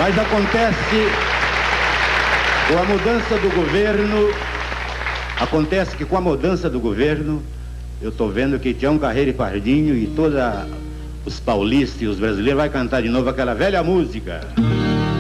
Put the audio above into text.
Mas acontece, com a mudança do governo, eu estou vendo que Tião Carreiro e Pardinho e todos os paulistas e os brasileiros vai cantar de novo aquela velha música.